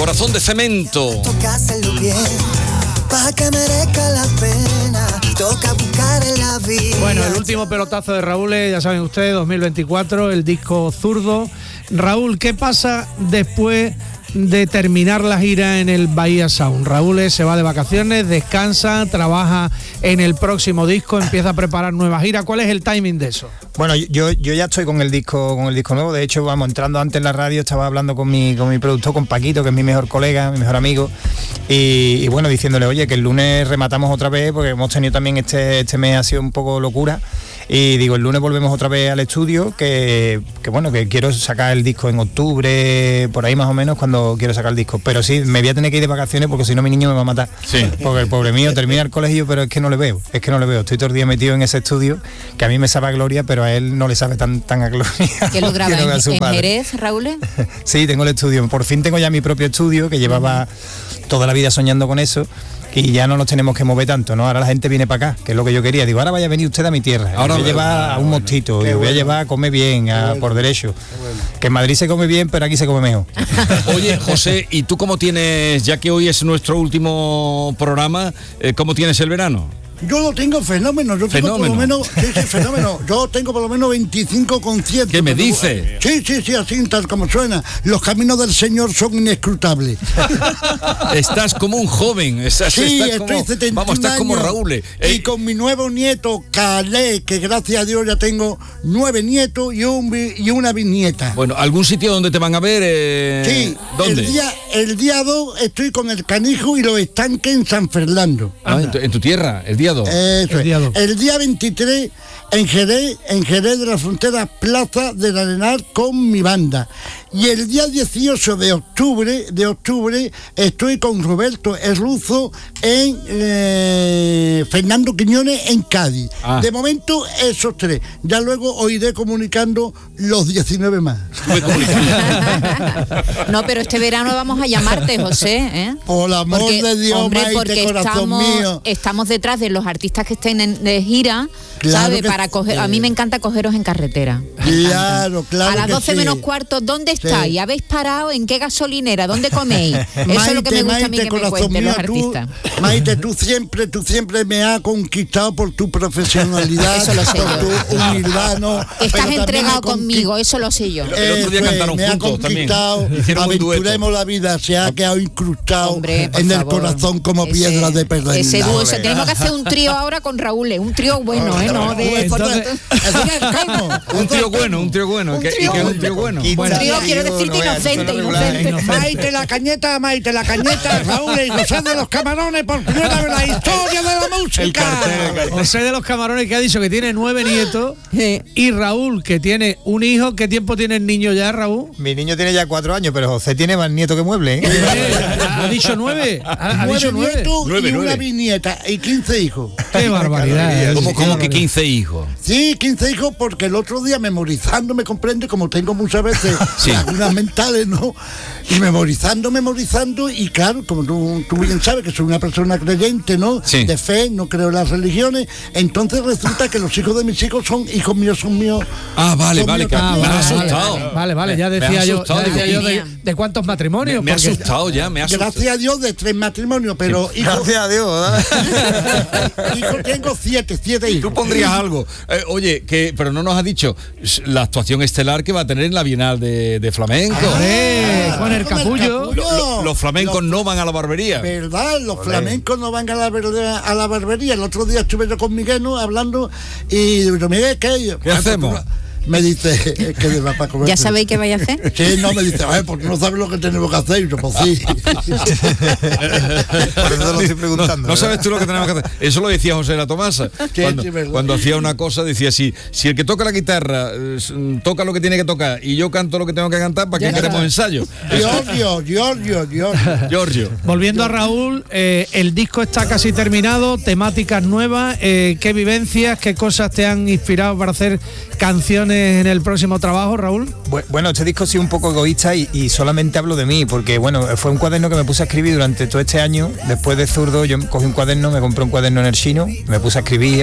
Corazón de Cemento. Toca hacerlo bien, para que merezca la pena. Toca buscar en la vida. Bueno, el último pelotazo de Raúl, ya saben ustedes, 2024, el disco Zurdo. Raúl, ¿qué pasa después de terminar la gira en el Bahía Sound? Raúl se va de vacaciones, descansa, trabaja en el próximo disco, empieza a preparar nueva gira. ¿Cuál es el timing de eso? Bueno, yo ya estoy con el disco nuevo. De hecho, vamos, entrando antes en la radio, estaba hablando con mi productor, con Paquito, que es mi mejor colega, mi mejor amigo, y bueno, diciéndole, oye, que el lunes rematamos otra vez, porque hemos tenido también este mes, ha sido un poco locura. Y digo, el lunes volvemos otra vez al estudio, que bueno, que quiero sacar el disco en octubre, por ahí más o menos, cuando quiero sacar el disco. Pero sí, me voy a tener que ir de vacaciones, porque si no mi niño me va a matar. Sí. Porque el pobre mío termina el colegio, pero es que no le veo. Estoy todo el día metido en ese estudio, que a mí me sabe a gloria, pero a él no le sabe tan a gloria. ¿Que lo graba en Jerez, Raúl? Sí, tengo el estudio. Por fin tengo ya mi propio estudio, que llevaba toda la vida soñando con eso. Y ya no nos tenemos que mover tanto, ¿no? Ahora la gente viene para acá, que es lo que yo quería. Digo, ahora vaya a venir usted a mi tierra. Ahora voy a llevar a un mostito, voy a llevar a comer bien, por derecho. Que en Madrid se come bien, pero aquí se come mejor. Oye, José, ¿y tú cómo tienes, ya que hoy es nuestro último programa, cómo tienes el verano? Yo lo tengo fenómeno, tengo por lo menos, fenómeno. Yo tengo por lo menos 25 conciertos. ¿Qué me dice? Sí, así tal como suena. Los caminos del Señor son inescrutables. Estás como un joven. Estás estoy como, 71 vamos, estás años, como Raúl. Y con mi nuevo nieto, Calé, que gracias a Dios ya tengo 9 nietos y una bisnieta. Bueno, ¿algún sitio donde te van a ver? Sí. ¿Dónde? El día 2 estoy con el Canijo y los Estanques en San Fernando. En tu tierra, el día 2. El día 23 en Jerez de la Frontera, Plaza del Arenal, con mi banda. Y el día 18 de octubre estoy con Roberto el Ruso en Fernando Quiñones, en Cádiz. De momento esos 3. Ya luego os iré comunicando los 19 más. No, pero este verano vamos a llamarte, José, ¿eh? Por amor de Dios, hombre, Maite, porque corazón mío. Estamos detrás de los artistas que estén de gira, claro, ¿sabes? Para coger, a mí me encanta cogeros en carretera. Claro. A las 12 menos cuarto, ¿dónde estáis? ¿Habéis parado? ¿En qué gasolinera? ¿Dónde coméis? Eso es lo que me gusta a mí que me cuenten los artistas. Maite, tú siempre me has conquistado por tu profesionalidad, eso lo sé por tu humildad, ¿no? Estás entregado conmigo, eso lo sé yo. El otro día cantaron me juntos también. Aventuremos la vida, se ha quedado incrustado en el corazón como piedra de perla. Ese dúo, tenemos que hacer un trío ahora con Raúl, un trío bueno, ¿eh? No, un trío bueno. ¿Y qué es un trío bueno? Un trío, quiero decirte, inocente. Maite la cañeta, Raúl y José de los Camarones, por primera vez en la historia de la música. José de los Camarones, que ha dicho que tiene 9 nietos, y Raúl, que tiene un hijo. ¿Qué tiempo tiene el niño ya, Raúl? Mi niño tiene ya 4 años, pero José tiene más nietos que muebles, ¿eh? ¿Ha dicho 9? ¿Ha dicho 9? Y una bisnieta y 15 hijos. ¡Qué barbaridad! ¿Cómo que 15 hijos? Sí, 15 hijos, porque el otro día memorizando, me comprende, como tengo muchas veces algunas mentales, ¿no? Y memorizando, y claro, como tú bien sabes que soy una persona creyente, ¿no? Sí. De fe, no creo en las religiones, entonces resulta que los hijos de mis hijos son hijos míos, son míos. Vale, me ha asustado. Vale, ya decía yo de cuántos matrimonios. Me ha asustado ya, Gracias a Dios de 3 matrimonios, pero hijos, gracias a Dios, hijos tengo 7 hijos. Tú pondrías algo. Oye, pero no nos ha dicho la actuación estelar que va a tener en la Bienal de Flamenco. Con el capullo. Los flamencos no van a la barbería. ¿Verdad? Los flamencos no van a la barbería. El otro día estuve yo con Miguel, ¿no? Hablando, y digo, Miguel, ¿qué hacemos? Me dice, que de para comer. ¿Ya sabéis qué vais a hacer? Sí, no, me dice, porque no sabes lo que tenemos que hacer. Y yo, pues sí. Por eso lo estoy preguntando. No sabes tú lo que tenemos que hacer. Eso lo decía José de la Tomasa. Cuando hacía una cosa, decía así: si el que toca la guitarra toca lo que tiene que tocar y yo canto lo que tengo que cantar, ¿para qué queremos ensayo? Giorgio. Volviendo a Raúl, el disco está casi terminado, temáticas nuevas, ¿qué vivencias, qué cosas te han inspirado para hacer canciones planes en el próximo trabajo, Raúl? Bueno, este disco ha sido un poco egoísta y solamente hablo de mí, porque bueno, fue un cuaderno que me puse a escribir durante todo este año. Después de Zurdo, yo cogí un cuaderno, me compré un cuaderno en el Chino, me puse a escribir.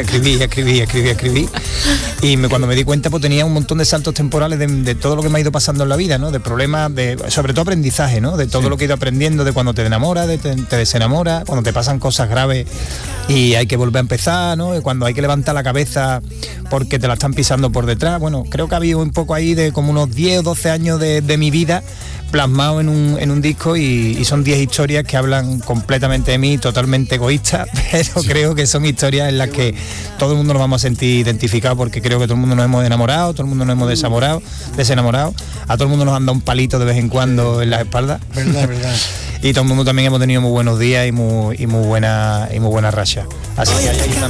Y cuando me di cuenta, pues tenía un montón de saltos temporales de todo lo que me ha ido pasando en la vida, ¿no? De problemas, sobre todo aprendizaje, ¿no? De todo lo que he ido aprendiendo, de cuando te enamoras, te desenamoras, cuando te pasan cosas graves y hay que volver a empezar, ¿no? Y cuando hay que levantar la cabeza porque te la están pisando por detrás. Bueno, creo que ha habido un poco ahí de como unos 10 o 12 años de mi vida plasmado en un disco y son 10 historias que hablan completamente de mí, totalmente egoístas, pero creo que son historias en las que todo el mundo nos vamos a sentir identificados, porque creo que todo el mundo nos hemos enamorado, todo el mundo nos hemos desenamorado, a todo el mundo nos han dado un palito de vez en cuando en la espalda. Verdad. Y todo el mundo también hemos tenido muy buenos días y muy buena racha. Así que hay